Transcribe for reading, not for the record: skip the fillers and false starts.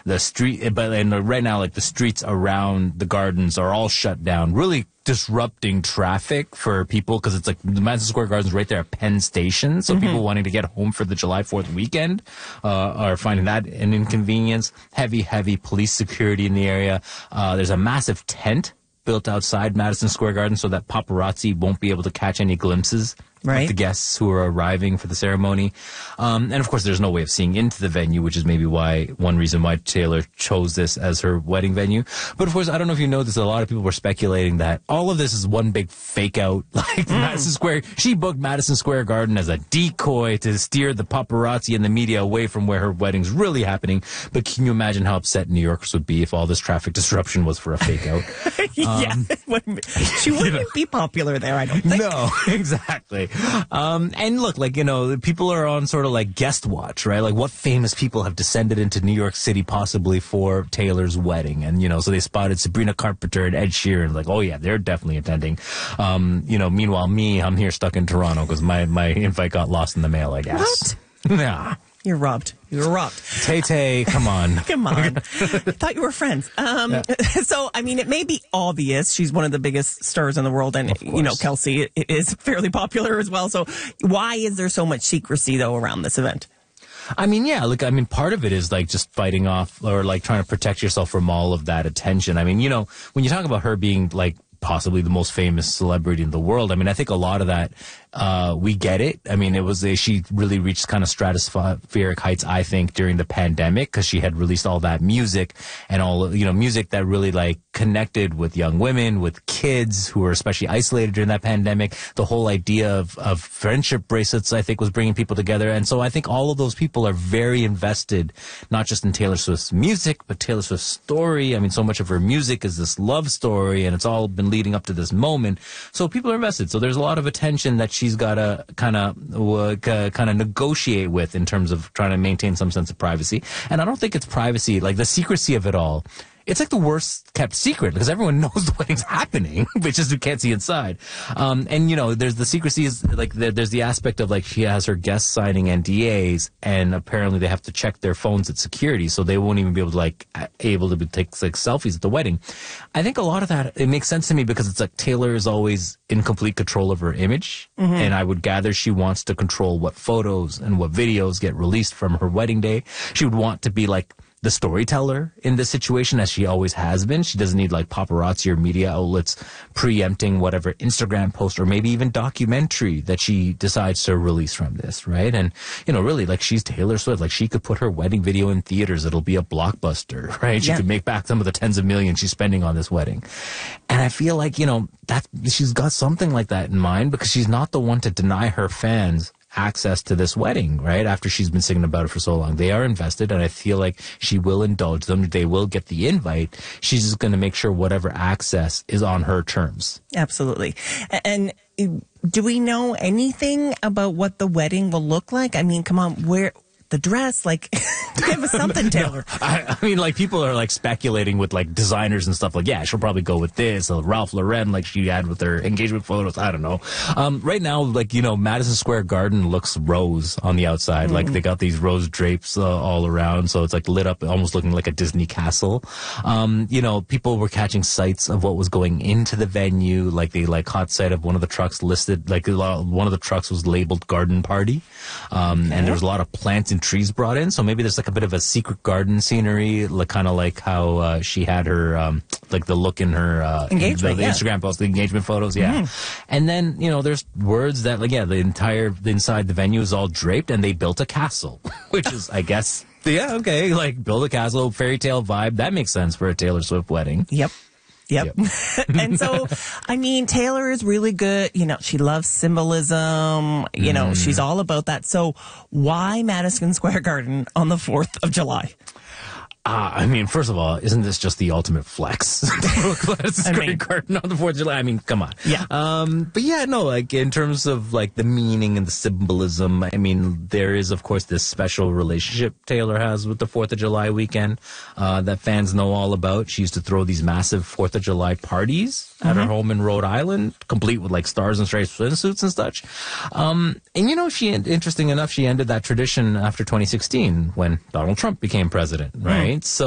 the street, right now, like the streets around the gardens are all shut down, really disrupting traffic for people because it's like the Madison Square Garden's right there at Penn Station. So people wanting to get home for the July 4th weekend are finding that an inconvenience. Heavy police security in the area. There's a massive tent built outside Madison Square Garden so that paparazzi won't be able to catch any glimpses of the guests who are arriving for the ceremony. And of course, there's no way of seeing into the venue, which is maybe one reason why Taylor chose this as her wedding venue. But of course, I don't know if you know this, a lot of people were speculating that all of this is one big fake out. Like Madison Square, she booked Madison Square Garden as a decoy to steer the paparazzi and the media away from where her wedding's really happening. But can you imagine how upset New Yorkers would be if all this traffic disruption was for a fake out? She wouldn't be popular there, I don't think. No, exactly. And look, like, people are on sort of like guest watch, right? Like what famous people have descended into New York City possibly for Taylor's wedding? And, so they spotted Sabrina Carpenter and Ed Sheeran, like, oh yeah, they're definitely attending. Meanwhile, I'm here stuck in Toronto because my invite got lost in the mail, I guess. What? Yeah. You're robbed. Tay, come on. Come on. I thought you were friends. So, I mean, it may be obvious she's one of the biggest stars in the world, and, Kelsey is fairly popular as well. So why is there so much secrecy, though, around this event? I mean, part of it is like just fighting off or like trying to protect yourself from all of that attention. I mean, when you talk about her being like possibly the most famous celebrity in the world, I mean, I think a lot of that, we get it. I mean, she really reached kind of stratospheric heights, I think, during the pandemic because she had released all that music and all, music that really like connected with young women, with kids who were especially isolated during that pandemic. The whole idea of friendship bracelets, I think, was bringing people together. And so I think all of those people are very invested, not just in Taylor Swift's music, but Taylor Swift's story. I mean, so much of her music is this love story and it's all been leading up to this moment. So people are invested. So there's a lot of attention that she's got to kind of negotiate with in terms of trying to maintain some sense of privacy. And I don't think it's privacy, like the secrecy of it all. It's like the worst kept secret because everyone knows the wedding's happening, but just you can't see inside. And there's the secrecy is like there's the aspect of like she has her guests signing NDAs and apparently they have to check their phones at security, so they won't even be able to take like selfies at the wedding. I think a lot of that, it makes sense to me because it's like Taylor is always in complete control of her image, and I would gather she wants to control what photos and what videos get released from her wedding day. She would want to be like the storyteller in this situation, as she always has been. She doesn't need like paparazzi or media outlets preempting whatever Instagram post or maybe even documentary that she decides to release from this, right? And, really, like she's Taylor Swift. Like she could put her wedding video in theaters. It'll be a blockbuster, right? She could make back some of the tens of millions she's spending on this wedding. And I feel like, that she's got something like that in mind because she's not the one to deny her fans access to this wedding, right? After she's been singing about it for so long. They are invested, and I feel like she will indulge them. They will get the invite. She's just going to make sure whatever access is on her terms. Absolutely. And do we know anything about what the wedding will look like? I mean, come on, the dress, like, give us something, Taylor. No, I mean, like, people are, like, speculating with, like, designers and stuff. Like, yeah, she'll probably go with this. Ralph Lauren, like she had with her engagement photos. I don't know. Right now, like, Madison Square Garden looks rose on the outside. Like, they got these rose drapes all around. So it's, like, lit up, almost looking like a Disney castle. People were catching sights of what was going into the venue. Like, they, like, caught sight of one of the trucks listed. Like, one of the trucks was labeled Garden Party. And there was a lot of plants and trees brought in, so maybe there's like a bit of a secret garden scenery, like kind of like how she had her like the look in her engagement, the Instagram post, the engagement photos, and then there's words that like the inside the venue is all draped, and they built a castle, which is I guess like build a castle, fairy tale vibe. That makes sense for a Taylor Swift wedding. Yep. And so, I mean, Taylor is really good. She loves symbolism. She's all about that. So why Madison Square Garden on the 4th of July? I mean, first of all, isn't this just the ultimate flex? Madison Square Garden on the 4th of July. I mean, come on. Yeah. But yeah, no, like in terms of like the meaning and the symbolism, I mean, there is, of course, this special relationship Taylor has with the 4th of July weekend that fans know all about. She used to throw these massive 4th of July parties at her home in Rhode Island, complete with like stars and stripes swimsuits and such. And interesting enough, she ended that tradition after 2016 when Donald Trump became president, right? So